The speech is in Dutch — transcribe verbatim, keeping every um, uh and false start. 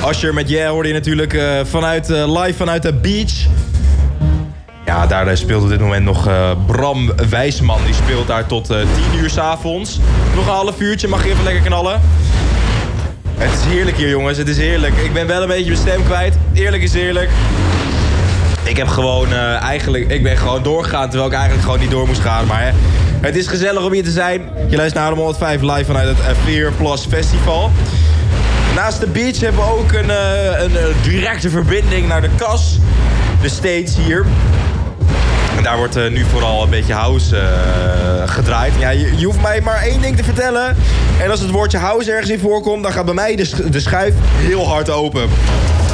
Asher met Yeah hoorde je natuurlijk uh, vanuit, uh, live vanuit de beach. Ja, daar uh, speelt op dit moment nog uh, Bram Wijsman. Die speelt daar tot uh, tien uur 's avonds. Nog een half uurtje, mag je even lekker knallen. Het is heerlijk hier, jongens. Het is heerlijk. Ik ben wel een beetje mijn stem kwijt. Eerlijk is eerlijk. Ik heb gewoon uh, eigenlijk... Ik ben gewoon doorgegaan, terwijl ik eigenlijk gewoon niet door moest gaan. Maar hè, het is gezellig om hier te zijn. Je luistert naar de honderdvijf live vanuit het Veer Plus Festival. Naast de beach hebben we ook een, uh, een uh, directe verbinding naar de kas. De States hier. En daar wordt uh, nu vooral een beetje house uh, gedraaid. Ja, je, je hoeft mij maar één ding te vertellen. En als het woordje house ergens in voorkomt, dan gaat bij mij de, sch- de schuif heel hard open.